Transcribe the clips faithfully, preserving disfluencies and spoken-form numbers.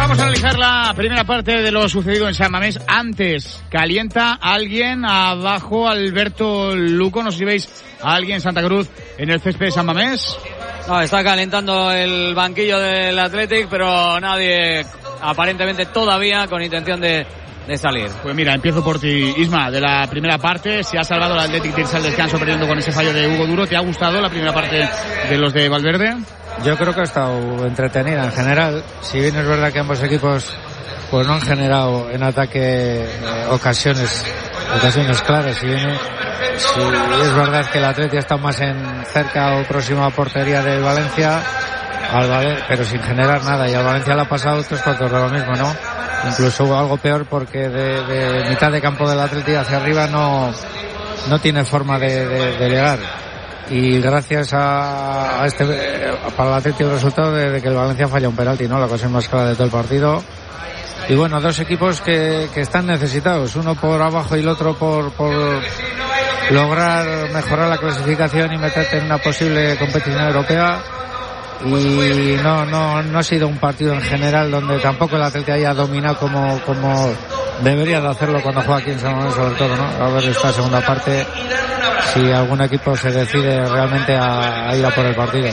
Vamos a analizar la primera parte de lo sucedido en San Mamés. Antes, calienta alguien abajo, Alberto Luco, no sé si veis a alguien en Santa Cruz en el césped de San Mamés. No, está calentando el banquillo del Athletic, pero nadie aparentemente todavía con intención de, de salir. Pues mira, empiezo por ti, Isma, de la primera parte. Se ha salvado el Athletic de irse al descanso perdiendo con ese fallo de Hugo Duro. ¿Te ha gustado la primera parte de los de Valverde? Yo creo que ha estado entretenida en general. Si bien es verdad que ambos equipos pues no han generado en ataque eh, ocasiones ocasiones claras. Si bien si es verdad que el Atleti está más en cerca o próximo a portería del Valencia, al Vale, pero sin generar nada. Y al Valencia le ha pasado tres cuartos de lo mismo, ¿no? Incluso algo peor porque de, de mitad de campo del Atleti hacia arriba no no tiene forma de, de, de llegar. Y gracias a, a este para el Atleti el resultado de, de que el Valencia falla un penalti, ¿no? La ocasión más clara de todo el partido. Y bueno, dos equipos que, que están necesitados, uno por abajo y el otro por, por lograr mejorar la clasificación y meterte en una posible competición europea. Y no no no ha sido un partido en general donde tampoco el Atleti haya dominado como como debería de hacerlo cuando juega aquí en San Mamés, sobre todo, ¿no? A ver esta segunda parte si algún equipo se decide realmente a, a ir a por el partido.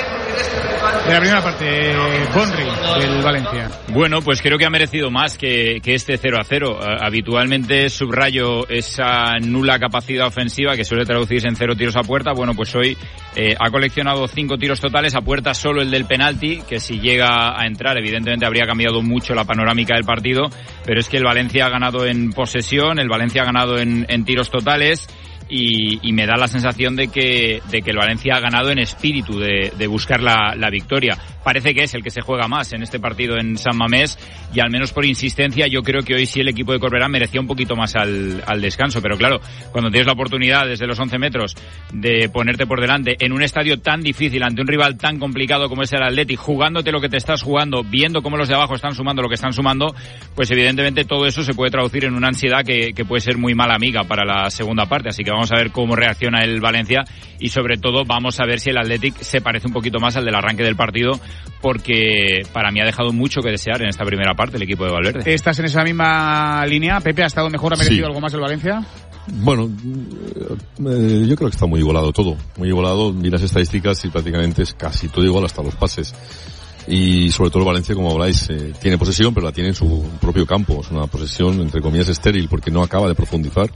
De la primera parte, Bonri, del Valencia. Bueno, pues creo que ha merecido más que, que este cero a cero. Uh, habitualmente subrayo esa nula capacidad ofensiva que suele traducirse en cero tiros a puerta. Bueno, pues hoy eh, ha coleccionado cinco tiros totales, a puerta solo el del penalti, que si llega a entrar evidentemente habría cambiado mucho la panorámica del partido, pero es que el Valencia ha ganado en posesión, el Valencia ha ganado en, en tiros totales. Y, y me da la sensación de que, de que el Valencia ha ganado en espíritu de, de buscar la, la victoria. Parece que es el que se juega más en este partido en San Mamés y al menos por insistencia yo creo que hoy sí el equipo de Corberá merecía un poquito más al, al descanso. Pero claro, cuando tienes la oportunidad desde los once metros de ponerte por delante en un estadio tan difícil ante un rival tan complicado como es el Athletic, jugándote lo que te estás jugando, viendo cómo los de abajo están sumando lo que están sumando, pues evidentemente todo eso se puede traducir en una ansiedad que, que puede ser muy mala amiga para la segunda parte. Así que vamos a ver cómo reacciona el Valencia y sobre todo vamos a ver si el Athletic se parece un poquito más al del arranque del partido, porque para mí ha dejado mucho que desear en esta primera parte el equipo de Valverde. ¿Estás en esa misma línea? ¿Pepe ha estado mejor, ha merecido sí. algo más el Valencia? Bueno, eh, yo creo que está muy igualado todo, muy igualado. Miras estadísticas y prácticamente es casi todo igual hasta los pases. Y sobre todo el Valencia, como habláis, eh, tiene posesión, pero la tiene en su propio campo. Es una posesión, entre comillas, estéril, porque no acaba de profundizar.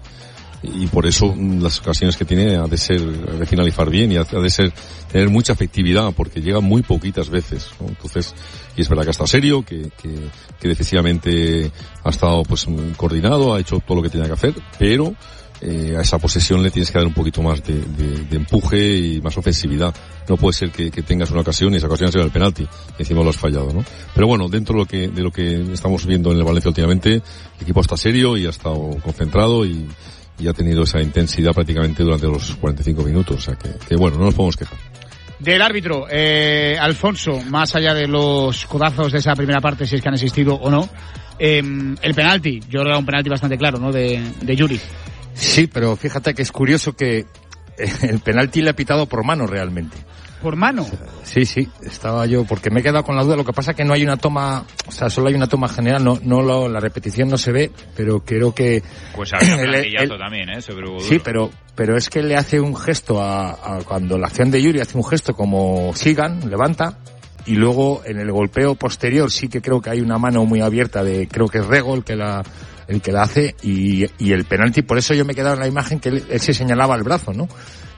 Y por eso las ocasiones que tiene ha de ser, ha de finalizar bien y ha de ser, tener mucha efectividad, porque llega muy poquitas veces, ¿no? Entonces, y es verdad que ha estado serio, que, que, que defensivamente ha estado pues coordinado, ha hecho todo lo que tenía que hacer, pero eh, a esa posesión le tienes que dar un poquito más de, de, de empuje y más ofensividad. No puede ser que, que tengas una ocasión y esa ocasión sea el penalti, que encima lo has fallado, ¿no? Pero bueno, dentro de lo que, de lo que estamos viendo en el Valencia últimamente, el equipo está serio y ha estado concentrado y y ha tenido esa intensidad prácticamente durante los cuarenta y cinco minutos, o sea que, que bueno, no nos podemos quejar. Del árbitro, eh, Alfonso, más allá de los codazos de esa primera parte, si es que han existido o no, eh, el penalti, yo creo que era un penalti bastante claro, ¿no?, de, de Yuri. Sí, pero fíjate que es curioso que el penalti le ha pitado por mano realmente. ¿Por mano? Sí, sí, estaba yo, porque me he quedado con la duda. Lo que pasa es que no hay una toma, o sea, solo hay una toma general, no, no lo, la repetición no se ve, pero creo que... Pues había un plantillazo también, ¿eh? Sobre Hugo Duro. Sí, pero, pero es que le hace un gesto a, a, cuando la acción de Yuri hace un gesto como sigan, levanta, y luego en el golpeo posterior sí que creo que hay una mano muy abierta de, creo que es Rego el que la, el que la hace, y, y el penalti, por eso yo me he quedado en la imagen que él, él se señalaba el brazo, ¿no?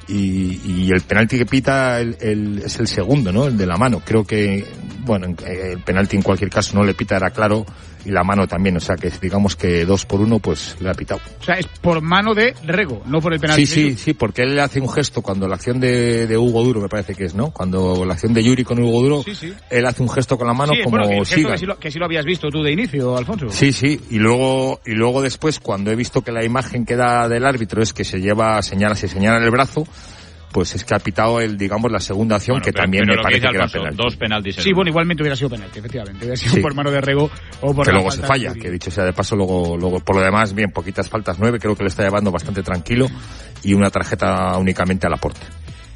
Y, y el penalti que pita el, el, es el segundo, ¿no? El de la mano. Creo que, bueno, el penalti en cualquier caso no le pita, era claro, y la mano también, o sea que digamos que dos por uno pues le ha pitado. O sea, es por mano de Rego, no por el penalti. Sí, sí, sí, porque él le hace un gesto cuando la acción de, de Hugo Duro, me parece que es, ¿no? Cuando la acción de Yuri con Hugo Duro, sí, sí. Él hace un gesto con la mano, sí, como bueno, que siga. Que sí, lo, que sí lo habías visto tú de inicio, Alfonso. Sí, sí, y luego, y luego después, cuando he visto que la imagen que da del árbitro es que se lleva, señala, se señala el brazo, pues es que ha pitado el, digamos, la segunda acción, bueno, que pero, también pero me parece que, que era penalti. Dos penaltis. Sí, bueno, igualmente hubiera sido penalti, efectivamente. Hubiera sido sí. por mano de Rego o por... Que luego se falla, que dicho sea de paso, luego, luego, por lo demás, bien, poquitas faltas, nueve, creo que le está llevando bastante tranquilo y una tarjeta únicamente al aporte.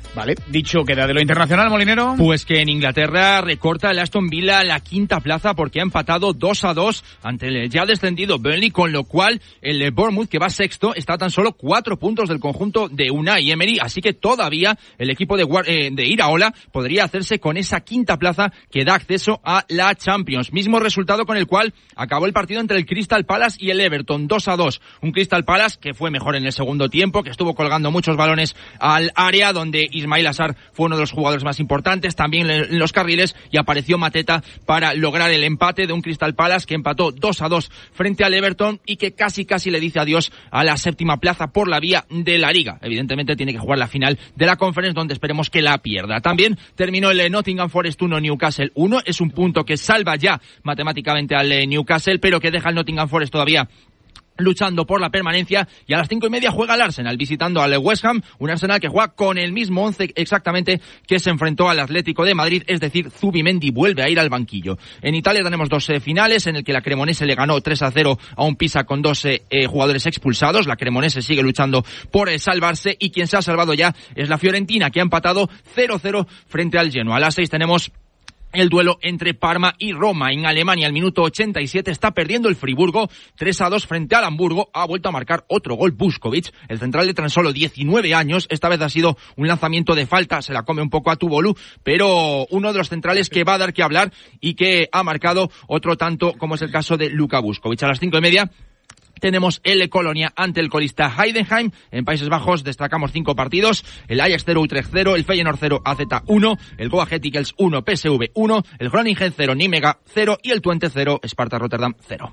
Vale, dicho queda de lo internacional, Molinero. Pues que en Inglaterra recorta el Aston Villa la quinta plaza porque ha empatado dos a dos ante el ya descendido Burnley, con lo cual el Bournemouth, que va sexto, está a tan solo cuatro puntos del conjunto de Unai Emery, así que todavía el equipo de, eh, de Iraola podría hacerse con esa quinta plaza que da acceso a la Champions. Mismo resultado con el cual acabó el partido entre el Crystal Palace y el Everton, dos a dos. Un Crystal Palace que fue mejor en el segundo tiempo, que estuvo colgando muchos balones al área, donde Ismail Assar fue uno de los jugadores más importantes, también en los carriles, y apareció Mateta para lograr el empate de un Crystal Palace que empató dos a dos frente al Everton y que casi casi le dice adiós a la séptima plaza por la vía de la Liga. Evidentemente tiene que jugar la final de la Conference, donde esperemos que la pierda. También terminó el Nottingham Forest uno, Newcastle uno, es un punto que salva ya matemáticamente al Newcastle, pero que deja al Nottingham Forest todavía luchando por la permanencia. Y a las cinco y media juega el Arsenal visitando al West Ham, un Arsenal que juega con el mismo once exactamente que se enfrentó al Atlético de Madrid, es decir, Zubimendi vuelve a ir al banquillo. En Italia tenemos dos eh, finales en el que la Cremonese le ganó tres a cero a un Pisa con dos eh, jugadores expulsados. La Cremonese sigue luchando por eh, salvarse, y quien se ha salvado ya es la Fiorentina, que ha empatado cero cero frente al Genoa. A las seis tenemos el duelo entre Parma y Roma. En Alemania, al minuto ochenta y siete, está perdiendo el Friburgo tres a dos frente al Hamburgo. Ha vuelto a marcar otro gol Buskovic, el central de tan solo diecinueve años. Esta vez ha sido un lanzamiento de falta, se la come un poco a Tubolu, pero uno de los centrales que va a dar que hablar y que ha marcado otro tanto, como es el caso de Luka Buskovic. A las cinco y media tenemos el Colonia ante el colista Heidenheim. En Países Bajos destacamos cinco partidos: el Ajax cero, Utrecht cero, el Feyenoord cero, A Z uno, el Go Ahead Eagles uno, P S V uno, el Groningen cero, Nijmegen cero y el Twente cero, Sparta Rotterdam cero.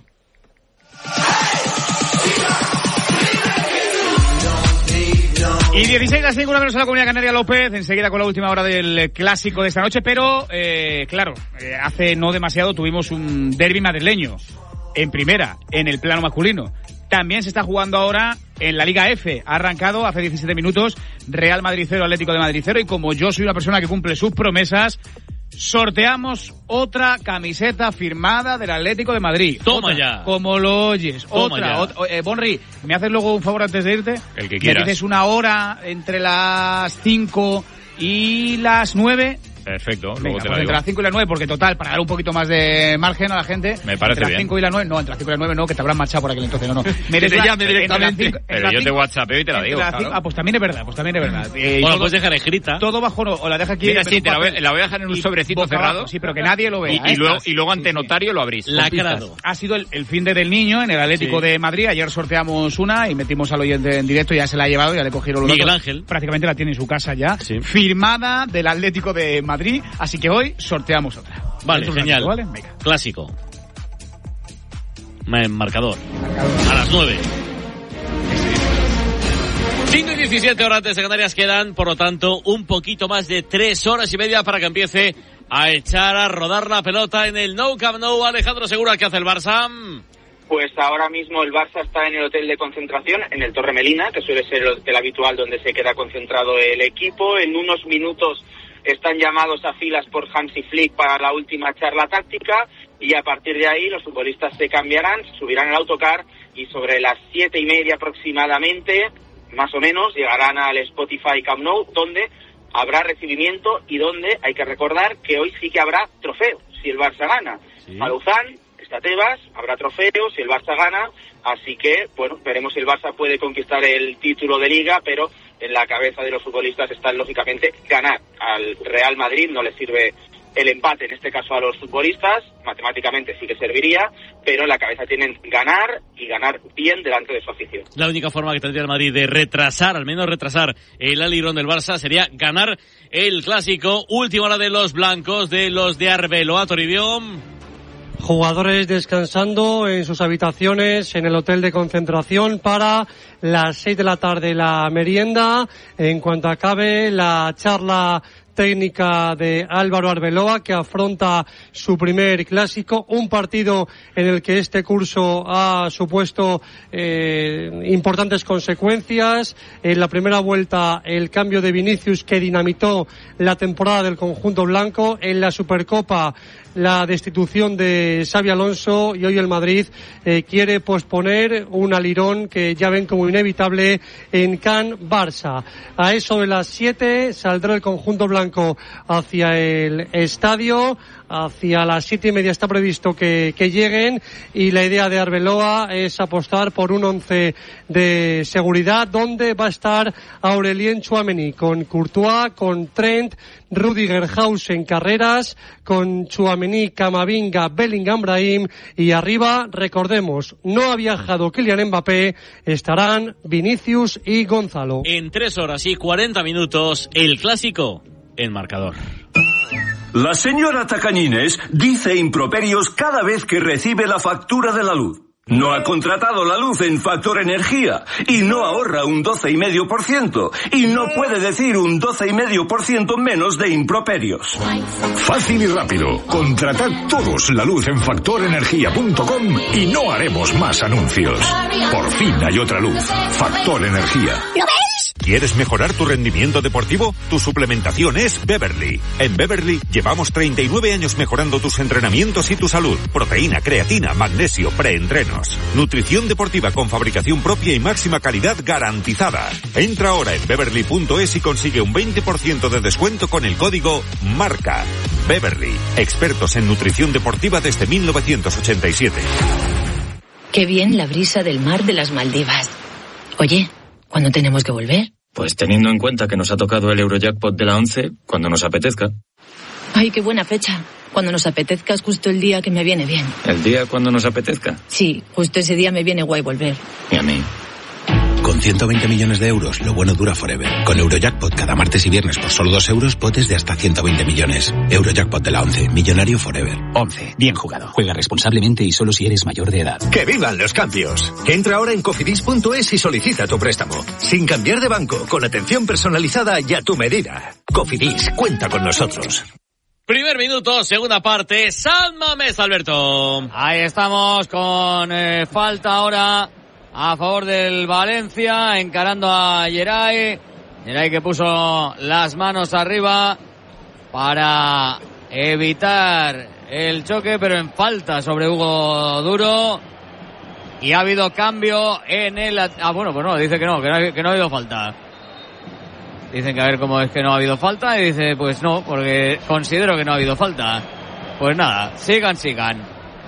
Y dieciséis las cinco, una menos a la Comunidad Canaria, López, enseguida con la última hora del clásico de esta noche, pero eh, claro, eh, hace no demasiado tuvimos un derbi madrileño en primera, en el plano masculino. También se está jugando ahora en la Liga F. Ha arrancado hace diecisiete minutos Real Madrid cero, Atlético de Madrid cero, y como yo soy una persona que cumple sus promesas, sorteamos otra camiseta firmada del Atlético de Madrid. Toma otra, ya. Como lo oyes. Toma otra. ya. otra eh, Bonri, ¿me haces luego un favor antes de irte? El que quieras. Me dices una hora entre las cinco y las nueve. Perfecto, luego Venga, te pues lo digo. entre las cinco y las nueve, porque total, para dar un poquito más de margen a la gente. Me parece entre las bien. cinco y las nueve, no, entre las cinco y las nueve no, que te habrán marchado por aquel entonces, no, no. Me Que te llame directamente. Pero yo te WhatsAppeo y te la digo, claro. Ah, pues también es verdad, pues también es verdad. Eh, Bueno, todo, puedes dejar escrita. todo bajo, no, o la deja aquí. Mira, en sí, un te la voy, papel la voy a dejar en un y sobrecito boca cerrado. abajo, sí, pero que nadie lo vea. Y, y ¿eh? luego, y luego ante Sí, sí. notario lo abrís. Lacrado. Ha sido el, el fin de del niño en el Atlético Sí. de Madrid. Ayer sorteamos una y metimos al oyente en directo, ya se la ha llevado, ya le cogieron los Miguel datos. Ángel. Prácticamente la tiene en su casa ya, Sí. firmada del Atlético de Madrid, así que hoy sorteamos otra. Vale, Dentro de un genial. ratito, ¿vale? Venga. Clásico. Ma- Marcador. A las nueve. cinco y diecisiete horas antes de Canarias quedan, por lo tanto, un poquito más de tres horas y media para que empiece a echar a rodar la pelota en el Nou Camp Nou. Alejandro Segura, ¿qué hace el Barça? Pues ahora mismo el Barça está en el hotel de concentración, en el Torre Melina, que suele ser el hotel habitual donde se queda concentrado el equipo. En unos minutos están llamados a filas por Hansi Flick para la última charla táctica, y a partir de ahí los futbolistas se cambiarán, se subirán al autocar y sobre las siete y media aproximadamente, más o menos, llegarán al Spotify Camp Nou, donde habrá recibimiento y donde hay que recordar que hoy sí que habrá trofeo si el Barça gana. Sí. A Luzán, está Tebas, habrá trofeo si el Barça gana, así que, bueno, veremos si el Barça puede conquistar el título de Liga, pero en la cabeza de los futbolistas está, lógicamente, ganar. Al Real Madrid no le sirve el empate, en este caso a los futbolistas, matemáticamente sí que serviría, pero en la cabeza tienen ganar y ganar bien delante de su afición. La única forma que tendría el Madrid de retrasar, al menos retrasar el alirón del Barça, sería ganar el Clásico. Última hora de los blancos, de los de Arbeloa, Toribio. Jugadores descansando en sus habitaciones en el hotel de concentración para las seis de la tarde la merienda. En cuanto acabe la charla técnica de Álvaro Arbeloa, que afronta su primer clásico, un partido en el que este curso ha supuesto eh, importantes consecuencias. En la primera vuelta, el cambio de Vinicius, que dinamitó la temporada del conjunto blanco. En la Supercopa, la destitución de Xabi Alonso y hoy el Madrid eh, quiere posponer un alirón que ya ven como inevitable en Can Barça. A eso de las siete saldrá el conjunto blanco hacia el estadio. Hacia las siete y media está previsto que, que lleguen, y la idea de Arbeloa es apostar por un once de seguridad donde va a estar Aurelien Tchouaméni con Courtois, con Trent, Rüdiger, Hausen, Carreras, con Tchouaméni, Camavinga, Bellingham, Brahim, y arriba, recordemos, no ha viajado Kylian Mbappé, estarán Vinicius y Gonzalo. En tres horas y cuarenta minutos, el clásico en marcador. La señora Tacañines dice improperios cada vez que recibe la factura de la luz. No ha contratado la luz en Factor Energía y no ahorra un doce coma cinco por ciento y no puede decir un doce coma cinco por ciento menos de improperios. Fácil y rápido. Contratad todos la luz en factor energía punto com y no haremos más anuncios. Por fin hay otra luz. Factor Energía. ¿Lo ves? ¿Quieres mejorar tu rendimiento deportivo? Tu suplementación es Beverly. En Beverly llevamos treinta y nueve años mejorando tus entrenamientos y tu salud. Proteína, creatina, magnesio, preentrenos. Nutrición deportiva con fabricación propia y máxima calidad garantizada. Entra ahora en beverly punto es y consigue un veinte por ciento de descuento con el código MARCA. Beverly, expertos en nutrición deportiva desde mil novecientos ochenta y siete. Qué bien la brisa del mar de las Maldivas. Oye, ¿cuándo tenemos que volver? Pues teniendo en cuenta que nos ha tocado el Eurojackpot de la once, cuando nos apetezca. Ay, qué buena fecha. Cuando nos apetezca es justo el día que me viene bien. ¿El día cuando nos apetezca? Sí, justo ese día me viene guay volver. Y a mí. Con ciento veinte millones de euros, lo bueno dura forever. Con Eurojackpot cada martes y viernes por solo dos euros, potes de hasta ciento veinte millones. Eurojackpot de la once, millonario forever. once, bien jugado. Juega responsablemente y solo si eres mayor de edad. ¡Que vivan los cambios! Entra ahora en cofidis punto es y solicita tu préstamo. Sin cambiar de banco, con atención personalizada y a tu medida. Cofidis, cuenta con nosotros. Primer minuto, segunda parte, San Mamés, Alberto. Ahí estamos con eh, falta ahora a favor del Valencia, encarando a Geray. Geray que puso las manos arriba para evitar el choque, pero en falta sobre Hugo Duro. Y ha habido cambio en el... Ah, bueno, pues no, dice que no, que no, que no ha habido falta. Dicen que a ver cómo es que no ha habido falta, y dice pues no, porque considero que no ha habido falta. Pues nada, sigan, sigan.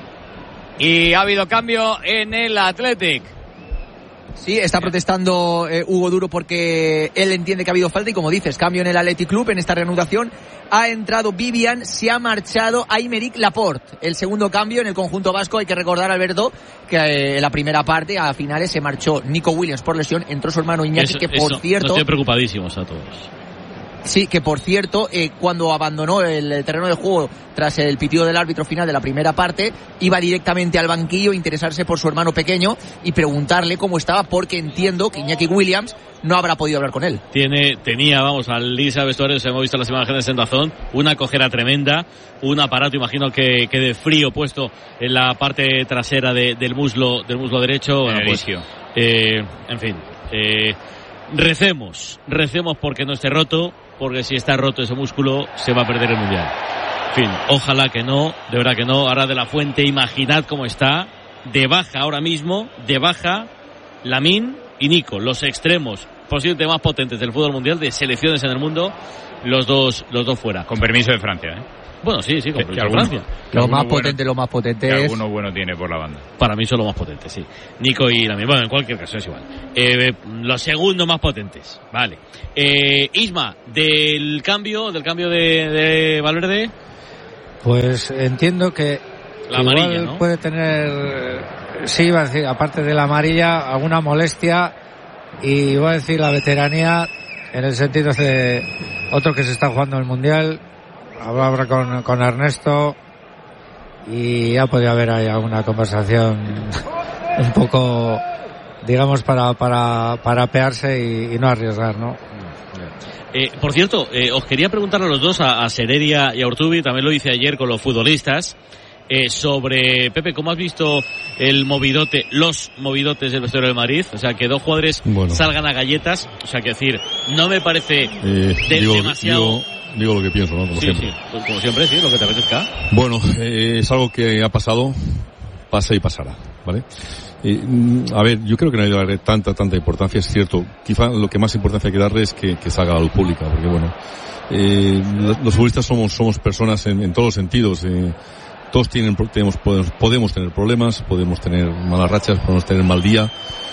Y ha habido cambio en el Athletic. Sí, está protestando eh, Hugo Duro porque él entiende que ha habido falta y, como dices, cambio en el Athletic Club en esta reanudación. Ha entrado Vivian, se ha marchado Aymeric Laporte. El segundo cambio en el conjunto vasco. Hay que recordar, Alberto, que eh, en la primera parte, a finales, se marchó Nico Williams por lesión. Entró su hermano Iñaki, eso, que por eso, cierto... Nos tiene preocupadísimos a todos. Sí, que por cierto, eh, cuando abandonó el, el terreno de juego tras el pitido del árbitro final de la primera parte, iba directamente al banquillo a interesarse por su hermano pequeño y preguntarle cómo estaba, porque entiendo que Iñaki Williams no habrá podido hablar con él. Tiene, tenía, vamos, al Lisa vestuario, se hemos visto las imágenes en Dazón, una cojera tremenda, un aparato, imagino que, que de frío puesto en la parte trasera de, del muslo, del muslo derecho. Bueno, pues, eh, en fin, eh, recemos, recemos porque no esté roto, porque si está roto ese músculo se va a perder el Mundial. En fin, ojalá que no, de verdad que no. Ahora de la Fuente, imaginad cómo está, de baja ahora mismo, de baja Lamine y Nico, los extremos posiblemente más potentes del fútbol mundial, de selecciones en el mundo, los dos, los dos fuera. Con permiso de Francia, ¿eh? Bueno, sí, sí, con permiso de Francia. Lo más potente, lo más potente es... Alguno bueno tiene por la banda. Para mí son los más potentes, sí. Nico y Lamine. Bueno, en cualquier caso es igual. Eh, los segundos más potentes, vale. Eh, Isma, del cambio, del cambio de, de Valverde. Pues entiendo que la amarilla, igual ¿no? Puede tener, sí, iba a decir, aparte de la amarilla, alguna molestia, y iba a decir la veteranía, en el sentido de otro que se está jugando el Mundial. Hablaba con, con Ernesto y ya podía haber ahí alguna conversación un poco, digamos, para para para apearse y, y no arriesgar, ¿no? Eh, por cierto, eh, os quería preguntar a los dos, a, a Seredia y a Urtubi, también lo hice ayer con los futbolistas, eh, sobre, Pepe, ¿cómo has visto el movidote, los movidotes del vestuario de Madrid? O sea, que dos jugadores bueno. salgan a galletas, o sea, que decir, no me parece eh, de, digo, demasiado... Digo... digo lo que pienso, ¿no? Como sí, siempre. sí, pues como siempre, sí, lo que te apetezca. Bueno, eh, es algo que ha pasado, pasa y pasará, ¿vale? Eh, a ver, yo creo que no hay que darle tanta, tanta importancia, es cierto. Quizá lo que más importancia hay que darle es que, que salga a la luz pública, porque bueno, eh, los futbolistas somos, somos personas en, en todos los sentidos, eh, todos tienen, tenemos, podemos, podemos tener problemas, podemos tener malas rachas, podemos tener mal día,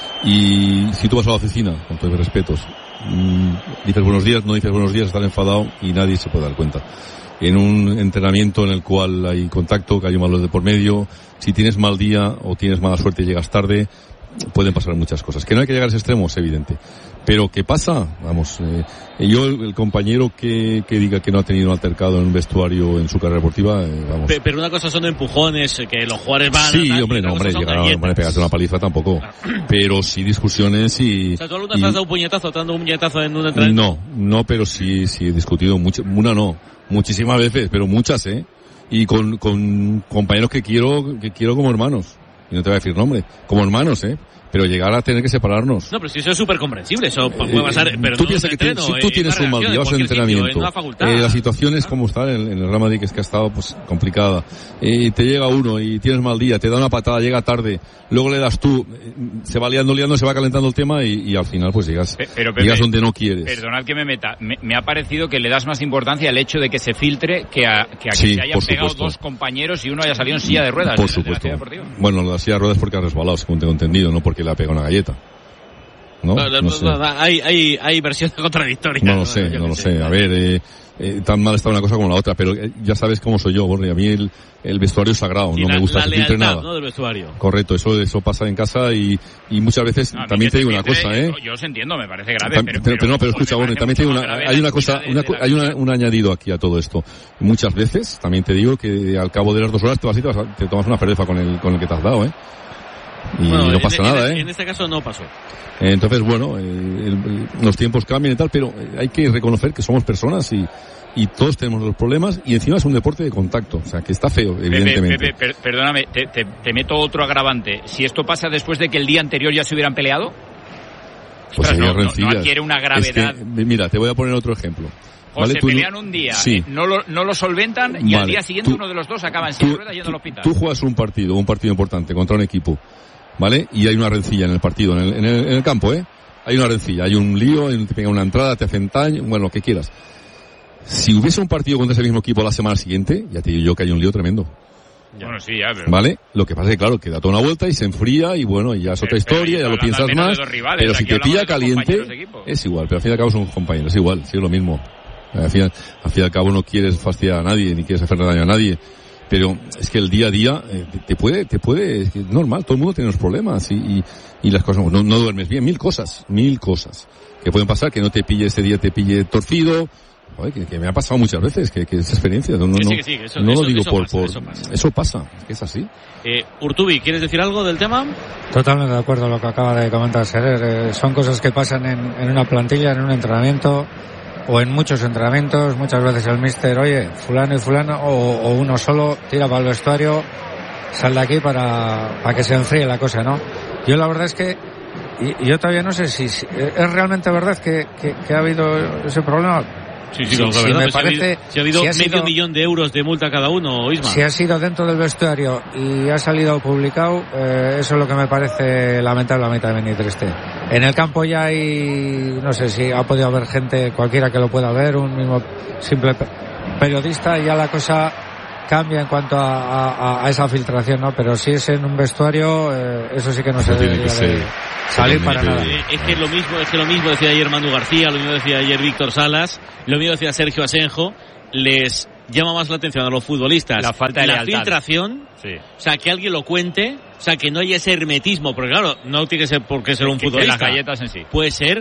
y si tú vas a la oficina, con todos mis respetos, mmm, dices buenos días, no dices buenos días, estás enfadado y nadie se puede dar cuenta. En un entrenamiento en el cual hay contacto, que hay malos de por medio, si tienes mal día o tienes mala suerte y llegas tarde, pueden pasar muchas cosas. Que no hay que llegar a ese extremo, es evidente. Pero ¿qué pasa? Vamos, eh, yo, el, el compañero que, que diga que no ha tenido un altercado en un vestuario en su carrera deportiva, eh, vamos. Pero una cosa son empujones, que los jugadores van... Sí, a, hombre, no, hombre, llegar a hombre, pegarse una paliza tampoco. Pero sí discusiones y... O sea, ¿tú alguna vez has dado un puñetazo, te has dado un puñetazo en un entrenamiento? No, no, pero sí, sí he discutido mucho, una no, muchísimas veces, pero muchas, ¿eh? Y con, con compañeros que quiero, que quiero como hermanos. Y no te voy a decir nombre, como hermanos, ¿eh? Pero llegar a tener que separarnos. No, pero si eso es súper comprensible, eso puede pasar, eh, pero tú no piensas que entreno, te, si tú eh, tienes un mal día, vas a entrenamiento, eh, la situación es como está en, en el Real Madrid, que es que ha estado pues complicada, eh, te llega uno y tienes mal día, te da una patada, llega tarde, luego le das tú, eh, se va liando, liando, se va calentando el tema y, y al final pues llegas, pero, Pepe, llegas donde no quieres. Perdonad que me meta, me, me ha parecido que le das más importancia al hecho de que se filtre que a que, a que sí, se hayan pegado dos compañeros y uno haya salido en silla de ruedas. Por de, supuesto. de la bueno, la silla de ruedas porque ha resbalado, según tengo entendido, no porque le ha pegado una galleta. ¿No? No, no sé. hay, hay, hay versiones contradictorias. No lo sé, no lo sé. A ver, eh, eh, tan mal está una cosa como la otra, pero eh, ya sabes cómo soy yo, Borri. A mí el, el vestuario es sagrado, sí, no la, me gusta que se filtre nada. ¿No? Del vestuario. Correcto, eso eso pasa en casa y, y muchas veces, no, también te digo una cosa, ¿eh? Yo, yo os entiendo, me parece grave, Tam, pero, pero, pero no, pero escucha, Borri, también te digo una, hay una cosa, una, hay una, un añadido aquí a todo esto. Muchas veces, también te digo que al cabo de las dos horas te vas y te, vas a, te tomas una cerveza con el, con el que te has dado, ¿eh? Y bueno, no pasa en, nada, en, ¿eh? En este caso no pasó. Entonces, bueno, eh, el, el, los tiempos cambian y tal, pero hay que reconocer que somos personas y, y todos tenemos los problemas y encima es un deporte de contacto, o sea, que está feo, evidentemente. Pepe, Pepe, per, perdóname, te, te, te meto otro agravante. Si esto pasa después de que el día anterior ya se hubieran peleado, pues ostras, no, no, no adquiere una gravedad. Es que, mira, te voy a poner otro ejemplo. O ¿vale? se tú pelean no, un día, sí. eh, no, lo, no lo solventan y vale. al día siguiente tú, uno de los dos acaba en silla de ruedas yendo al hospital. Tú juegas un partido, un partido importante contra un equipo, ¿vale? Y hay una rencilla en el partido, en el, en el, en el campo, ¿eh? Hay una rencilla, hay un lío, te pegan una entrada, te hacen daño, bueno, lo que quieras. Si hubiese un partido contra ese mismo equipo la semana siguiente, ya te digo yo que hay un lío tremendo. Bueno, sí, ya, pero... ¿Vale? Lo que pasa es que, claro, que da toda una vuelta y se enfría y bueno, y ya es otra pero, historia, pero, ya lo piensas más. Rivales, pero si te pilla caliente, es igual, pero al fin y al cabo son compañeros, es igual, sí es lo mismo. Al fin, al fin y al cabo no quieres fastidiar a nadie, ni quieres hacerle daño a nadie. Pero es que el día a día eh, te puede, te puede, es normal, todo el mundo tiene los problemas y, y, y las cosas, no, no duermes bien, mil cosas, mil cosas que pueden pasar, que no te pille ese día, te pille torcido. Oye, que, que me ha pasado muchas veces, que, que es experiencia. No, no, sí, sí, eso, no eso, lo digo eso por, pasa, por, eso pasa. Eso pasa, es que es así. Eh, Urtubi, ¿quieres decir algo del tema? Totalmente de acuerdo con lo que acaba de comentar Serer. Eh, son cosas que pasan en, en una plantilla, en un entrenamiento, o en muchos entrenamientos. Muchas veces el míster, oye, fulano y fulano, o, o uno solo, tira para el vestuario, sal de aquí para, para que se enfríe la cosa, ¿no? Yo la verdad es que, y, yo todavía no sé si, si es realmente verdad que, que, que ha habido ese problema. Sí, sí, sí, la sí, verdad, me si parece, ha habido, si ha habido si medio sido, millón de euros de multa cada uno, Isma. Si ha sido dentro del vestuario y ha salido publicado, eh, eso es lo que me parece lamentablemente muy triste. En el campo ya hay, no sé si ha podido haber gente, cualquiera que lo pueda ver, un mismo simple periodista, y ya la cosa cambia en cuanto a, a, a esa filtración, ¿no? Pero si es en un vestuario, eh, eso sí que no se debería de salir para nada. Eh, es que es lo mismo, es que lo mismo decía ayer Manu García, lo mismo decía ayer Víctor Salas, lo mismo decía Sergio Asenjo. Les llama más la atención a los futbolistas la falta de la lealtad. filtración, sí. O sea, que alguien lo cuente, o sea, que no haya ese hermetismo, porque claro, no tiene que ser porque ser un que, futbolista. Que las galletas en sí. Puede ser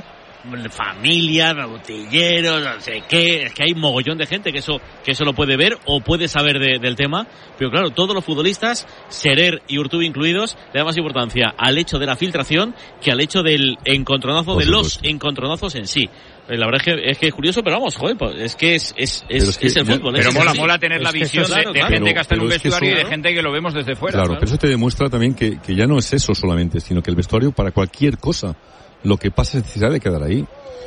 familia, botilleros, no sé qué, es que hay mogollón de gente que eso que eso lo puede ver o puede saber de, del tema, pero claro, todos los futbolistas, Serer y Urtubi incluidos, le da más importancia al hecho de la filtración que al hecho del encontronazo, de los encontronazos en sí. La verdad es que es que es curioso, pero vamos, joder, es que es es es, es, que, es el fútbol. Pero es mola, así. mola tener es la visión eso, de, claro, de claro. gente que está en un vestuario eso, y de gente que lo vemos desde fuera. Claro, claro. pero eso te demuestra también que, que ya no es eso solamente, sino que el vestuario para cualquier cosa, lo que pasa es necesidad de quedar ahí.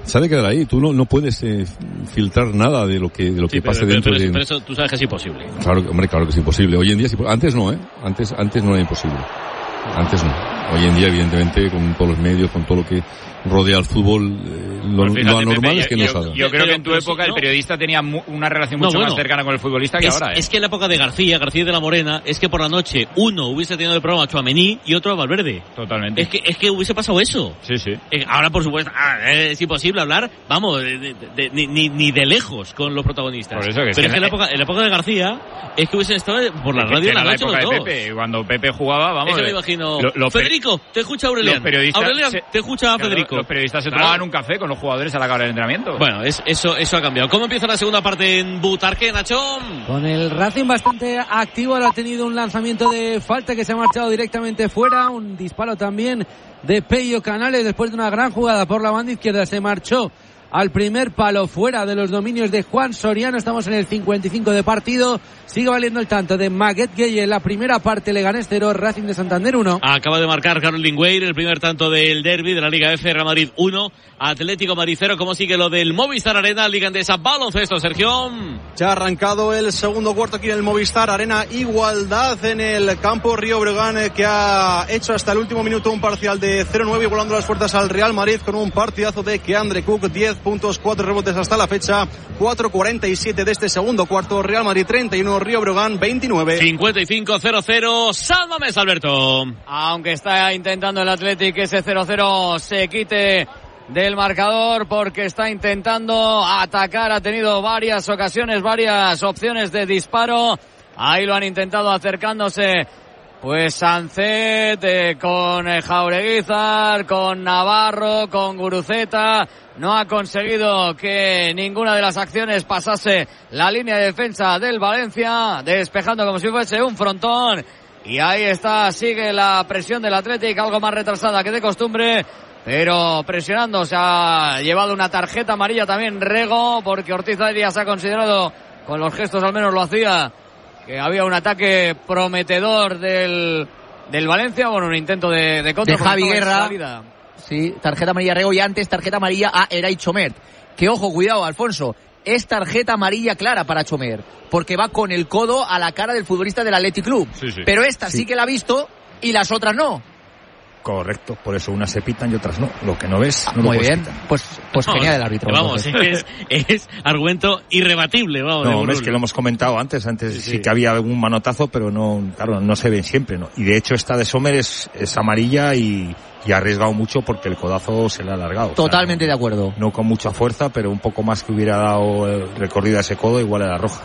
se ha de quedar ahí. Tú no, no puedes eh, filtrar nada de lo que, de lo sí, que pero, pase pero, dentro pero, de... pero eso tú sabes que es imposible. Claro, hombre, claro que es imposible. Hoy en día sí, antes no, ¿eh? Antes, antes no era imposible. Antes no. Hoy en día, evidentemente, con todos los medios, con todo lo que rodea al fútbol, eh, lo, pues fíjate, lo anormal Pepe, es que yo, no salga. Yo, yo creo que en tu pero época sí, el no. periodista tenía mu- una relación No, mucho bueno, más cercana con el futbolista que es, ahora, ¿eh? Es que en la época de García, García de la Morena, es que por la noche uno hubiese tenido el programa a Tchouaméni y otro a Valverde. Totalmente. Es que, es que hubiese pasado eso. Sí, sí. Eh, ahora, por supuesto, ah, es imposible hablar, vamos, de, de, de, ni, ni, ni de lejos con los protagonistas. Por eso que Pero es es que que en la, en- época, en la época de García, es que hubiesen estado por la Que- radio que en la era la noche época los de dos. Pepe. Cuando Pepe jugaba, vamos... Eso me eh, imagino. lo- los per- Federico, te escucha Aurelian. Los periodistas Aurelian, se- te escucha claro, Federico. Los periodistas se Claro. tomaban un café con los jugadores a la hora del entrenamiento. Bueno, es, eso, eso ha cambiado. ¿Cómo empieza la segunda parte en Butarque, Nachón? Con el Racing bastante activo, ahora ha tenido un lanzamiento de falta que se ha marchado directamente fuera, un disparo también de Pello Canales después de una gran jugada por la banda izquierda, se marchó al primer palo fuera de los dominios de Juan Soriano. Estamos en el cincuenta y cinco de partido, sigue valiendo el tanto de Maguet Gueye en la primera parte, Leganés cero, Racing de Santander uno. Acaba de marcar Carol Lingüeir el primer tanto del derbi de la Liga F, Real Madrid uno, Atlético Madrid cero. ¿Cómo sigue lo del Movistar Arena, Liga Endesa baloncesto, Sergio? Ya ha arrancado el segundo cuarto aquí en el Movistar Arena, igualdad en el campo Río Breogán, eh, que ha hecho hasta el último minuto un parcial de cero nueve, igualando las fuerzas al Real Madrid con un partidazo de Keandre Cook, diez puntos, cuatro rebotes hasta la fecha, cuatro cuarenta y siete de este segundo cuarto, Real Madrid treinta y uno, Río Breogán veintinueve. cincuenta y cinco cero cero, Sálvame, Alberto. Aunque está intentando el Athletic que ese cero cero se quite del marcador, porque está intentando atacar, ha tenido varias ocasiones, varias opciones de disparo, ahí lo han intentado acercándose pues Sancet, eh, con eh, Jaureguizar, con Navarro, con Guruceta. No ha conseguido que ninguna de las acciones pasase la línea de defensa del Valencia, despejando como si fuese un frontón. Y ahí está, sigue la presión del Athletic, algo más retrasada que de costumbre, pero presionando. Se ha llevado una tarjeta amarilla también Rego, porque Ortiz Arias ha considerado, con los gestos al menos lo hacía, que había un ataque prometedor del, del Valencia. Bueno, un intento de, de contra. De Javi por Guerra. salida. Sí, tarjeta amarilla Rego, y antes tarjeta amarilla a Eray Chomert. Que ojo, cuidado, Alfonso, es tarjeta amarilla clara para Chomert, porque va con el codo a la cara del futbolista del Athletic Club. Sí, sí. Pero esta sí. Sí. que la ha visto y las otras no. Correcto, por eso unas se pitan y otras no. Lo que no ves, no Muy lo puedes bien, quitar. pues, pues No, genial el árbitro. Vamos, entonces. es, es argumento irrebatible, vamos. de No, Burul. es que lo hemos comentado antes, antes Sí, sí, sí. que había algún manotazo, pero no, claro, no se ven siempre, ¿no? Y de hecho esta de Sommer es, es amarilla y, y ha arriesgado mucho porque el codazo se le ha alargado. Totalmente O sea, de acuerdo. no, no con mucha fuerza, pero un poco más que hubiera dado el recorrido a ese codo, igual a la roja.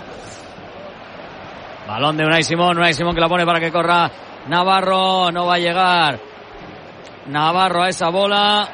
Balón de Unai Simón, Unai Simón que la pone para que corra Navarro, no va a llegar Navarro a esa bola.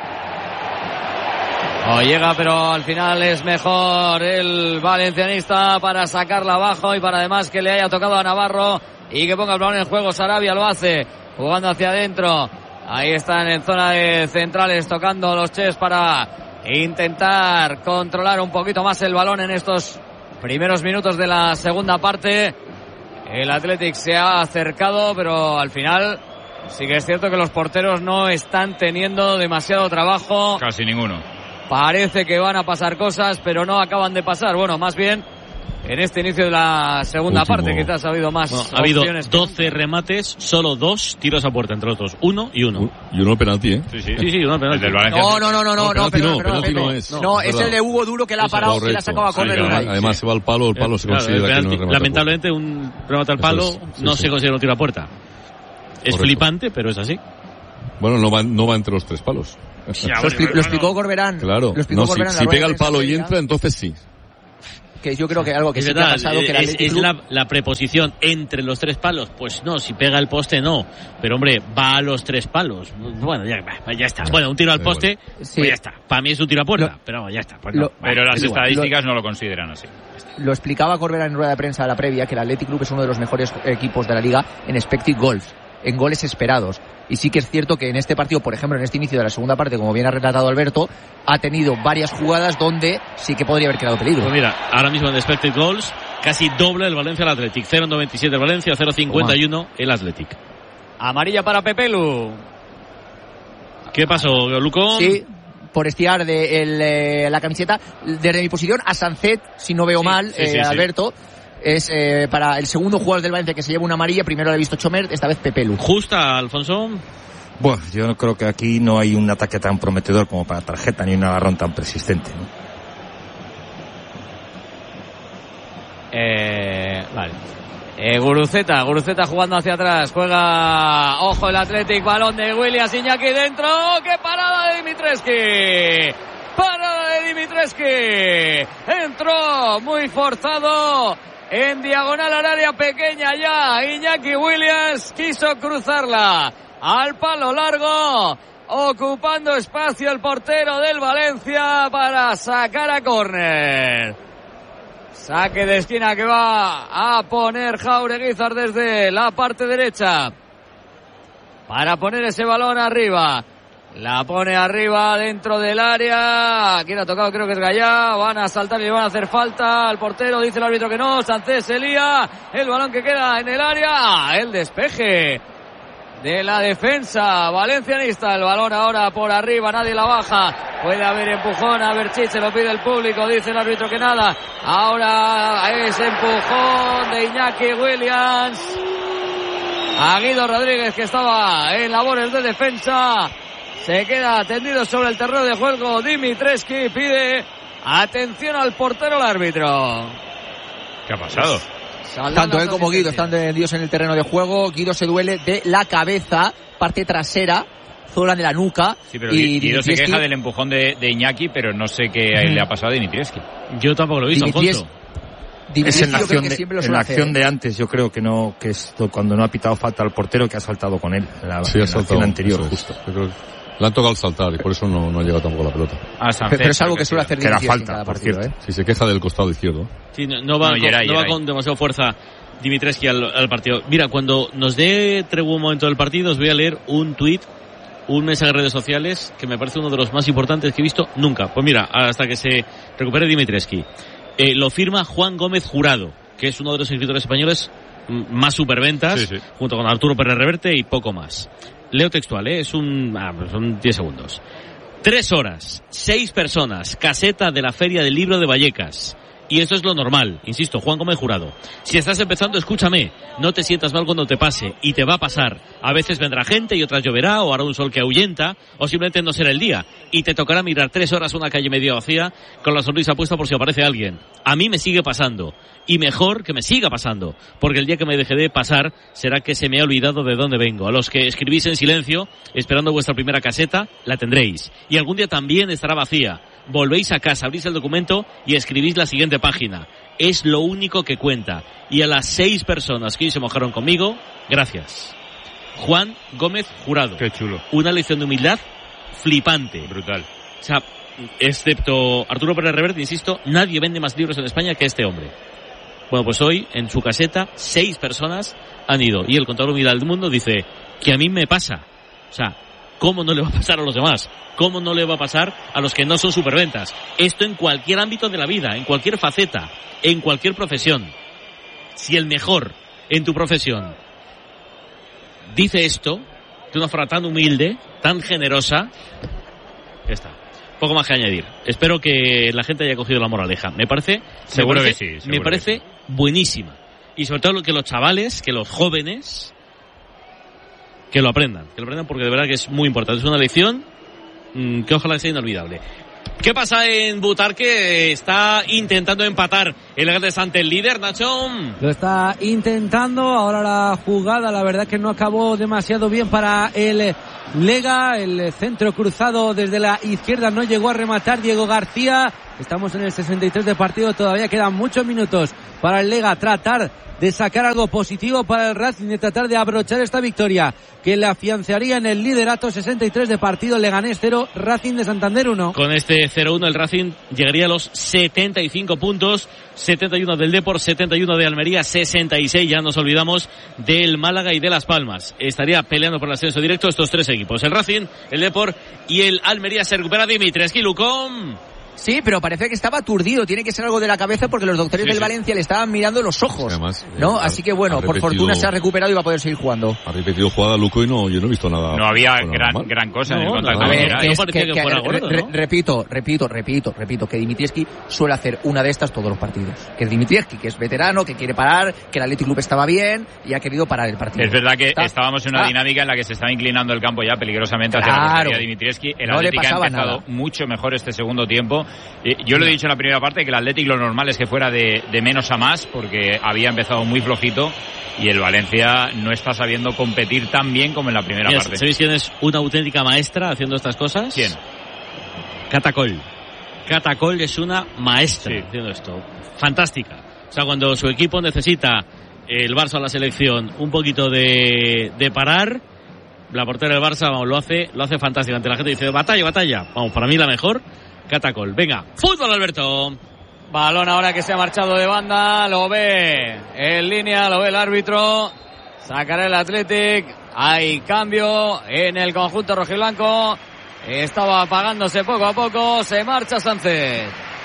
No llega, pero al final es mejor el valencianista para sacarla abajo y para además que le haya tocado a Navarro y que ponga el balón en juego. Sarabia lo hace, jugando hacia adentro. Ahí están en zona de centrales tocando los Ches para intentar controlar un poquito más el balón en estos primeros minutos de la segunda parte. El Athletic se ha acercado, pero al final sí que es cierto que los porteros no están teniendo demasiado trabajo. Casi ninguno. Parece que van a pasar cosas, pero no acaban de pasar. Bueno, más bien en este inicio de la segunda Último. parte quizás ha habido más Bueno, ha habido opciones que- doce remates, solo dos tiros a puerta entre los dos. Uno y uno. Y uno penalti, ¿eh? Sí, sí. Sí, sí, uno penalti. El del Valencia. No, no, no, no, no, no, penalti perdona, no, perdona, penalti Pepe. no es. No, Es es verdad. el de Hugo Duro que la ha parado y la ha sacado a Sí, córner. además, Unai. además se va al palo, el palo se Claro, considera el que no penalti, es remate. lamentablemente un remate al Eso palo es, sí, no sí. se considera un tiro a puerta. Es Correcto. flipante, pero es así. Bueno, no va, no va entre los tres palos. Ya, Lo, bueno, expli- lo explicó Corberán. Claro, Lo explicó no, si, Corberán en la si rueda pega de el palo prensa y previa, entra, entonces sí. que yo creo que algo que Es sí que ha verdad, pasado, que el es, Athletic es Club- la, la preposición entre los tres palos. Pues no, si pega el poste no. Pero hombre, va a los tres palos. Bueno, ya, ya está. Bueno, un tiro al Da poste, Sí. pues ya está. Para mí es un tiro a puerta, Lo- pero ya está. Pues no. lo- Pero las es igual. estadísticas no lo consideran así. Lo explicaba Corberán en rueda de prensa de la previa, que el Athletic Club es uno de los mejores equipos de la liga en expected goals, en goles esperados. Y sí que es cierto que en este partido, por ejemplo, en este inicio de la segunda parte, como bien ha relatado Alberto, ha tenido varias jugadas donde sí que podría haber creado peligro. Pues mira, ahora mismo en expected goals, casi doble el Valencia al Athletic. cero coma noventa y siete el Valencia, cero coma cincuenta y uno el Athletic. Amarilla para Pepelu. ¿Qué pasó, Luco? Sí, por estirar de el, eh, la camiseta. Desde mi posición, a Sancet, si no veo sí, mal, sí, eh, sí, Alberto. Sí. Es eh, para el segundo jugador del Valencia que se lleva una amarilla. Primero lo he visto Chomer, esta vez Pepelu. ¿Justa, Alfonso? Bueno, yo no creo que aquí no hay un ataque tan prometedor como para tarjeta, ni un agarrón tan persistente, ¿no? Eh, vale. Eh, Guruceta, Guruceta jugando hacia atrás, juega, ojo el Athletic, balón de Williams, Iñaki dentro, ¡qué parada de Dimitrescu! Parada de Dimitrescu, entró muy forzado, en diagonal al área pequeña ya, Iñaki Williams quiso cruzarla al palo largo, ocupando espacio el portero del Valencia para sacar a córner. Saque de esquina que va a poner Jaureguizar desde la parte derecha para poner ese balón arriba. La pone arriba dentro del área. Quien ha tocado creo que es Gallá. Van a saltar y le van a hacer falta al portero. Dice el árbitro que no. Sánchez se lía. El balón que queda en el área. El despeje de la defensa valencianista. El balón ahora por arriba. Nadie la baja. Puede haber empujón. A ver, Chiche, lo pide el público. Dice el árbitro que nada. Ahora es empujón de Iñaki Williams a Guido Rodríguez, que estaba en labores de defensa. Se queda tendido sobre el terreno de juego Dimitrescu y pide atención al portero, el árbitro. ¿Qué ha pasado? Pues, tanto él como Guido están tendidos en el terreno de juego. Guido se duele de la cabeza, parte trasera, zona de la nuca. Sí, pero y Guido se Dimitrievski... queja del empujón de, de Iñaki, pero no sé qué mm. le ha pasado a Dimitrievski. Yo tampoco lo he visto, Alfonso. Es en la acción, de, en la acción de antes, yo creo que no, que es cuando no ha pitado falta al portero, que ha saltado con él. En la, sí, en ha saltado, la acción anterior, justo. Yo creo que le han tocado al saltar y por eso no, no ha llegado tampoco la pelota. Ah, pero, pero es algo que suele hacer que era falta, por cierto. ¿eh? Si se queja del costado izquierdo. Sí, no, no, va, no, con, Yeray, no va con demasiada fuerza Dimitrescu al, al partido. Mira, cuando nos dé tregua un momento del partido, os voy a leer un tuit, un mensaje de redes sociales que me parece uno de los más importantes que he visto nunca. Pues mira, hasta que se recupere Dimitrescu. Eh, lo firma Juan Gómez Jurado, que es uno de los escritores españoles más superventas, sí, sí. junto con Arturo Pérez Reverte y poco más. Leo textual, ¿eh? Es un... Ah, son diez segundos. Tres horas, seis personas, caseta de la Feria del Libro de Vallecas. Y eso es lo normal, insisto, Juan Gómez Jurado. Si estás empezando, escúchame, no te sientas mal cuando te pase, y te va a pasar. A veces vendrá gente y otras lloverá, o hará un sol que ahuyenta, o simplemente no será el día. Y te tocará mirar tres horas una calle medio vacía con la sonrisa puesta por si aparece alguien. A mí me sigue pasando, y mejor que me siga pasando, porque el día que me deje de pasar será que se me ha olvidado de dónde vengo. A los que escribís en silencio, esperando vuestra primera caseta, la tendréis. Y algún día también estará vacía. Volvéis a casa, abrís el documento y escribís la siguiente página. Es lo único que cuenta. Y a las seis personas que hoy se mojaron conmigo, gracias. Juan Gómez Jurado. Qué chulo. Una lección de humildad flipante. Brutal. O sea, excepto Arturo Pérez Reverte, insisto, nadie vende más libros en España que este hombre. Bueno, pues hoy, en su caseta, seis personas han ido. Y el contador humildad del mundo dice que a mí me pasa. O sea, ¿cómo no le va a pasar a los demás? ¿Cómo no le va a pasar a los que no son superventas? Esto en cualquier ámbito de la vida, en cualquier faceta, en cualquier profesión. Si el mejor en tu profesión dice esto, de una forma tan humilde, tan generosa, ya está. Poco más que añadir. Espero que la gente haya cogido la moraleja. Me parece... Seguro me parece, que sí. Seguro me parece que sí. buenísima. Y sobre todo que los chavales, que los jóvenes... que lo aprendan, que lo aprendan porque de verdad que es muy importante. Es una lección mmm, que ojalá sea inolvidable. ¿Qué pasa en Butarque? Está intentando empatar el Leganés ante el líder, Nacho. Lo está intentando, ahora la jugada, la verdad que no acabó demasiado bien para el Lega, el centro cruzado desde la izquierda no llegó a rematar Diego García. Estamos en el sesenta y tres de partido, todavía quedan muchos minutos para el Lega tratar de sacar algo positivo para el Racing, de tratar de abrochar esta victoria que le afianzaría en el liderato. Sesenta y tres de partido, Leganés cero, Racing de Santander uno. Con este cero uno el Racing llegaría a los setenta y cinco puntos, setenta y uno del Depor, setenta y uno de Almería, sesenta y seis, ya nos olvidamos del Málaga y de Las Palmas. Estaría peleando por el ascenso directo estos tres equipos, el Racing, el Depor y el Almería. Se recupera Dimitrescu, Lucón. Sí, pero parece que estaba aturdido. Tiene que ser algo de la cabeza porque los doctores sí, del sí. Valencia le estaban mirando los ojos. Además, ¿no? Eh, Así que bueno, por repetido, fortuna se ha recuperado y va a poder seguir jugando. Ha repetido jugada Luco y no, yo no he visto nada. No había gran, gran cosa no, en el contacto. No, no, ver, que es, que, que, que, gordo, re, ¿no? Repito, repito, repito, repito, que Dimitrievski suele hacer una de estas todos los partidos. Que Dimitrievski, que es veterano, que quiere parar, que el Athletic Club estaba bien y ha querido parar el partido. Es verdad que Está, estábamos en una ah, dinámica en la que se estaba inclinando el campo ya peligrosamente hacia claro, la portería de Dimitrievski. El no Athletic ha empezado nada. mucho mejor este segundo tiempo. Yo lo he dicho en la primera parte que el Athletic lo normal es que fuera de, de menos a más porque había empezado muy flojito y el Valencia no está sabiendo competir tan bien como en la primera Mira, parte. ¿Sabéis quién es una auténtica maestra haciendo estas cosas? ¿Quién? Catacol. Catacol es una maestra sí. haciendo esto. Fantástica. O sea, cuando su equipo necesita, el Barça o la selección, un poquito de, de parar, la portera del Barça vamos, lo hace lo hace fantástico. Ante la gente dice, batalla, batalla. Vamos, para mí la mejor, Catacol. Venga, fútbol, Alberto. Balón ahora que se ha marchado de banda, lo ve en línea, lo ve el árbitro. Sacará el Athletic. Hay cambio en el conjunto rojiblanco. Estaba apagándose poco a poco. Se marcha Sánchez.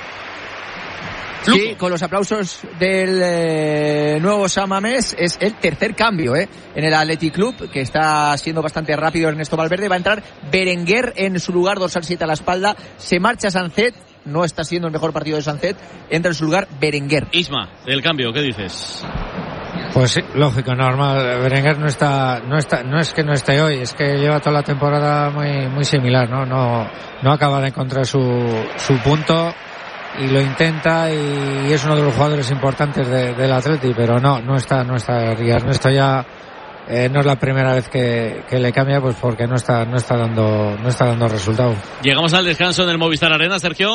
Sí, con los aplausos del eh, nuevo San Mamés, es el tercer cambio eh, en el Athletic Club, que está siendo bastante rápido Ernesto Valverde. Va a entrar Berenguer en su lugar, dorsal siete a la espalda. Se marcha Sánchez, no está siendo el mejor partido de Sánchez. Entra en su lugar Berenguer. Isma, del cambio, ¿qué dices? Pues sí, lógico, normal. Berenguer no está, no está, no es que no esté hoy, es que lleva toda la temporada muy, muy similar, ¿no? No, no acaba de encontrar su, su punto. Y lo intenta y es uno de los jugadores importantes de, del Atleti, pero no, no está, no está. Y Ernesto ya eh, no es la primera vez que, que le cambia, pues porque no está, no está dando, no está dando resultado. Llegamos al descanso en el Movistar Arena, Sergio.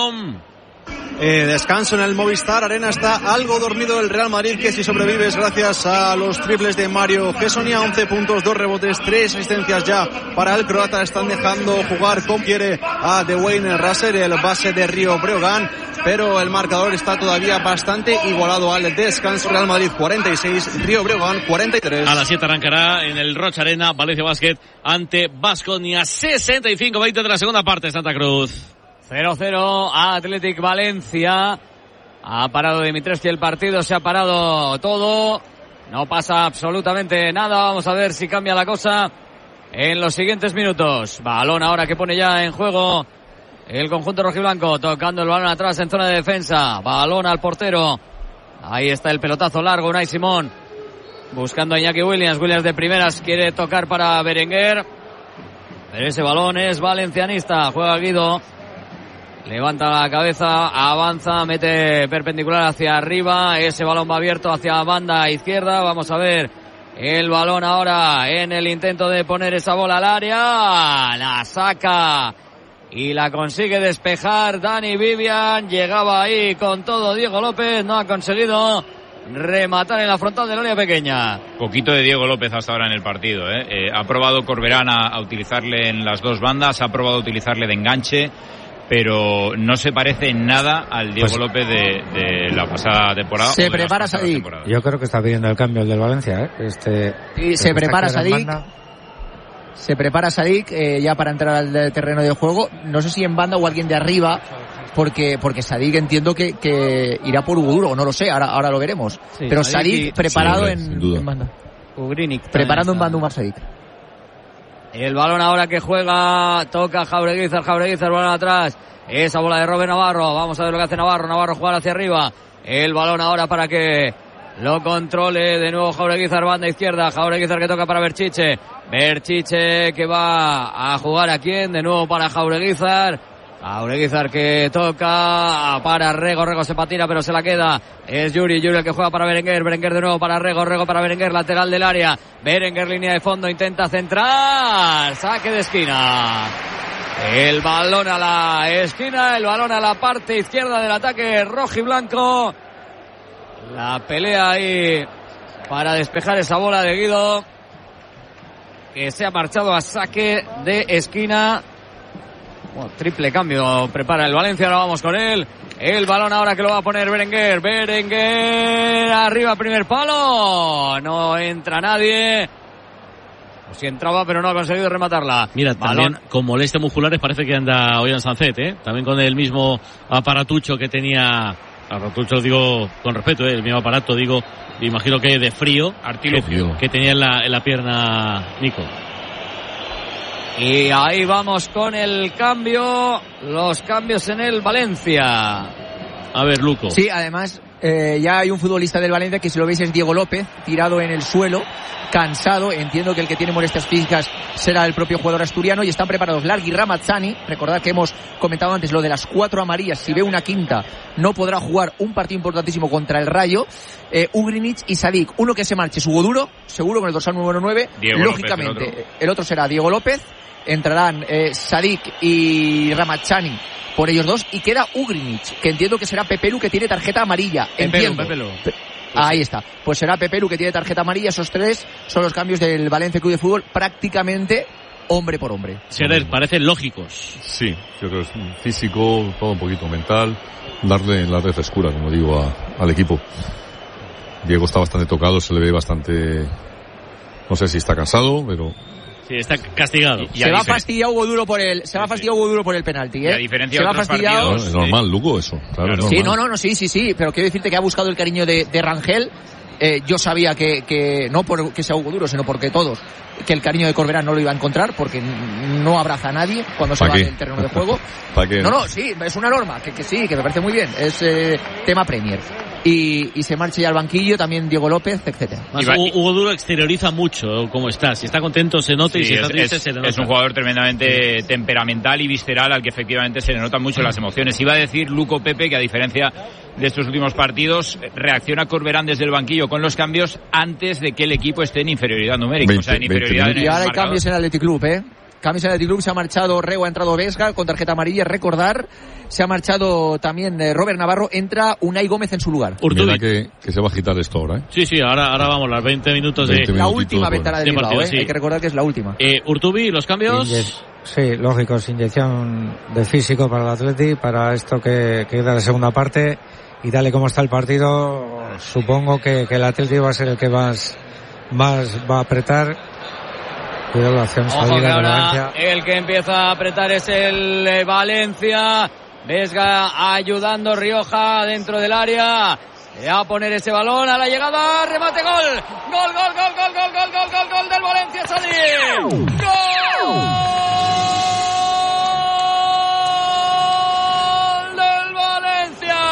Eh, descanso en el Movistar Arena, está algo dormido el Real Madrid, que si sobrevives gracias a los triples de Mario Gessonia, once puntos, dos rebotes, tres asistencias ya para el croata. Están dejando jugar como quiere a Dwayne Russell, el base de Río Breogán, pero el marcador está todavía bastante igualado al descanso. Real Madrid cuarenta y seis, Río Breogán cuarenta y tres. A las siete arrancará en el Rocha Arena Valencia Basket ante Baskonia, sesenta y cinco veinte de la segunda parte, Santa Cruz. cero cero Athletic Valencia. Ha parado Dimitrievski el partido, se ha parado todo. No pasa absolutamente nada. Vamos a ver si cambia la cosa en los siguientes minutos. Balón ahora que pone ya en juego el conjunto rojiblanco, tocando el balón atrás en zona de defensa. Balón al portero. Ahí está el pelotazo largo, Unai Simón. Buscando a Iñaki Williams. Williams de primeras quiere tocar para Berenguer. Pero ese balón es valencianista. Juega Guido. Levanta la cabeza, avanza, mete perpendicular hacia arriba. Ese balón va abierto hacia banda izquierda. Vamos a ver el balón ahora en el intento de poner esa bola al área. La saca y la consigue despejar Dani Vivian. Llegaba ahí con todo Diego López. No ha conseguido rematar en la frontal del área pequeña. Poquito de Diego López hasta ahora en el partido. ¿eh? Eh, ha probado Corberán a, a utilizarle en las dos bandas. Ha probado utilizarle de enganche. Pero no se parece en nada al Diego pues, López de, de la pasada temporada. Se prepara Sadik. Yo creo que está pidiendo el cambio el del Valencia. ¿eh? Este, y se prepara Sadik. Se prepara Sadik eh, ya para entrar al terreno de juego. No sé si en banda o alguien de arriba. Porque porque Sadik entiendo que, que irá por Hugo Duro. No lo sé, ahora, ahora lo veremos. Sí, Pero Sadik y, preparado sí, en, en banda. Ugrinic, preparando en banda un Sadik. El balón ahora que juega, toca Jaureguizar, Jaureguizar, balón atrás. Esa bola de Robert Navarro. Vamos a ver lo que hace Navarro. Navarro jugar hacia arriba. El balón ahora para que lo controle de nuevo Jaureguizar, banda izquierda. Jaureguizar que toca para Berchiche. Berchiche que va a jugar a quién. De nuevo para Jaureguizar. Jaureguizar que toca para Rego. Rego se patina pero se la queda. Es Yuri. Yuri el que juega para Berenguer. Berenguer de nuevo para Rego. Rego para Berenguer. Lateral del área. Berenguer línea de fondo. Intenta centrar. Saque de esquina. El balón a la esquina. El balón a la parte izquierda del ataque rojiblanco. La pelea ahí para despejar esa bola de Guido, que se ha marchado a saque de esquina. Bueno, triple cambio prepara el Valencia, ahora vamos con él. El balón ahora que lo va a poner Berenguer. Berenguer arriba, primer palo. No entra nadie. Si entraba, pero no ha conseguido rematarla. Mira, Balón. también con molestias musculares parece que anda Ollán Sancet, ¿eh? También con el mismo aparatucho que tenía... Aparatucho digo con respeto, ¿eh? El mismo aparato, digo, imagino que de frío. Artilugio. Que, que tenía en la, en la pierna Nico. Y ahí vamos con el cambio. Los cambios en el Valencia. A ver, Luco. Sí, además, eh, ya hay un futbolista del Valencia que, si lo veis, es Diego López, tirado en el suelo, cansado. Entiendo que el que tiene molestias físicas será el propio jugador asturiano, y están preparados Largui, Ramazzani. Recordad que hemos comentado antes lo de las cuatro amarillas. Si ve una quinta, no podrá jugar un partido importantísimo contra el Rayo. eh, Ugrinic y Sadik. Uno que se marche es Hugo Duro, seguro, con el dorsal número nueve. Diego Lógicamente, López, el otro. el otro será Diego López. Entrarán eh, Sadik y Ramazzani por ellos dos, y queda Ugrinic, que entiendo que será Pepelu, que tiene tarjeta amarilla. Pepelu, Entiendo. Pepelu. Pe- Ahí está. Pues será Pepelu, que tiene tarjeta amarilla. Esos tres son los cambios del Valencia Club de Fútbol, prácticamente hombre por hombre. Serer, parecen lógicos. Sí, yo creo que es físico, todo un poquito mental, darle, darle frescura, como digo, a, al equipo. Diego está bastante tocado, se le ve bastante, no sé si está cansado, pero... Sí, está castigado. Y se va fastidiado Hugo Duro por el, se va fastidiado Hugo Duro por el penalti, ¿eh? Y a diferencia se de va otros fastidiado. partidos, Es normal, Lugo, eso. Claro, es Sí, normal. no, no, no, sí, sí, sí, pero quiero decirte que ha buscado el cariño de, de Rangel. Eh, yo sabía que, que, no porque sea Hugo Duro, sino porque todos, que el cariño de Corberán no lo iba a encontrar, porque no abraza a nadie cuando se va qué? del terreno de juego. ¿Para qué? No, no, sí, es una norma, que, que sí, que me parece muy bien, es eh, tema Premier. Y, y se marcha ya al banquillo también Diego López, etcétera. Más, Hugo, Hugo Duro exterioriza mucho cómo está. Si está contento se nota, y Sí, si está es, triste es- se le nota. es un jugador tremendamente temperamental y visceral, al que efectivamente se le notan mucho las emociones. Iba a decir Luco Pepe que, a diferencia de estos últimos partidos, reacciona Corberán desde el banquillo con los cambios antes de que el equipo esté en inferioridad numérica, o sea, en veinte inferioridad en el Y ahora hay marcador. cambios en el Athletic Club, ¿eh? Cambios en el Athletic Club, se ha marchado Rego, ha entrado Vesga con tarjeta amarilla, recordar. Se ha marchado también eh, Robert Navarro, entra Unai Gómez en su lugar. Mira que, que se va a agitar esto ahora, ¿eh? Sí, sí, ahora, ahora vamos, las veinte minutos de... veinte La minutitos, última bueno. ventana de de Bilbao, partido, ¿eh? sí. Hay que recordar que es la última. Eh, Urtubi, los cambios... Inye- Sí, lógico, es inyección de físico para el Atleti, para esto que, que queda la segunda parte, y tal y como está el partido, supongo que, que el Atleti va a ser el que más, más va a apretar. Cuidado la acción Ojo que salida de ahora Valencia. el que empieza a apretar es el eh, Valencia. Vesga ayudando, Rioja dentro del área. Va a poner ese balón a la llegada, remate, gol. Gol, gol, gol, gol, gol, gol, gol, gol, gol del Valencia, Sadik. Gol del Valencia.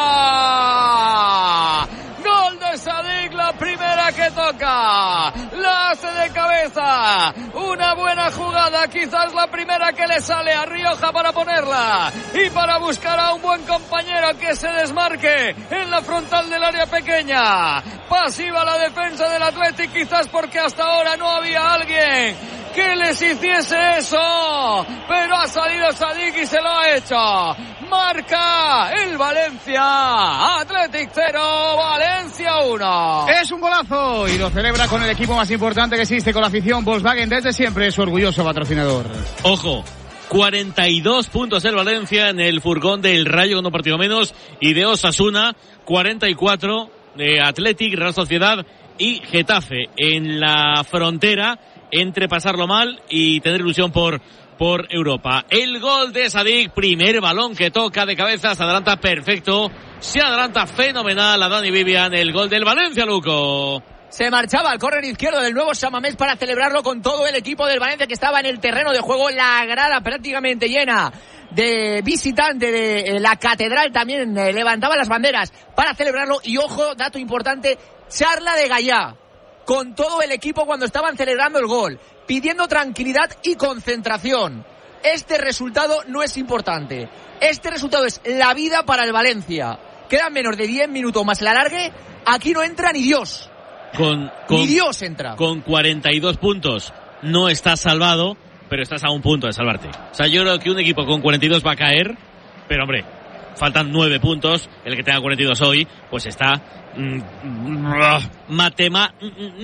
Gol de Sadik, la primera que toca. La hace de cabeza. Una buena jugada, quizás la primera que le sale a Rioja para ponerla y para buscar a un buen compañero que se desmarque en la frontal del área pequeña. Pasiva la defensa del Athletic, quizás porque hasta ahora no había alguien que les hiciese eso, pero ha salido Sadik y se lo ha hecho. Marca el Valencia. Athletic cero, Valencia uno. Es un golazo y lo celebra con el equipo más importante que existe, con la afición. Volkswagen desde siempre es su orgulloso patrocinador. Ojo, cuarenta y dos puntos el Valencia en el furgón del Rayo con un partido menos, y de Osasuna cuarenta y cuatro de Athletic, Real Sociedad y Getafe en la frontera entre pasarlo mal y tener ilusión por por Europa. El gol de Sadik, primer balón que toca de cabeza, se adelanta perfecto, se adelanta fenomenal a Dani Vivian, el gol del Valencia, Luco. Se marchaba al córner izquierdo del nuevo Samamés para celebrarlo con todo el equipo del Valencia, que estaba en el terreno de juego, la grada prácticamente llena de visitante de eh, la catedral, también eh, levantaba las banderas para celebrarlo. Y ojo, dato importante, charla de Gallá con todo el equipo cuando estaban celebrando el gol, pidiendo tranquilidad y concentración. Este resultado no es importante, este resultado es la vida para el Valencia. Quedan menos de diez minutos más la largue, aquí no entra ni Dios. Con, con, Ni Dios entra. Con cuarenta y dos puntos no estás salvado, pero estás a un punto de salvarte. O sea, yo creo que un equipo con cuarenta y dos va a caer, pero hombre, faltan nueve puntos. El que tenga cuarenta y dos hoy, pues está... Mmm, matema...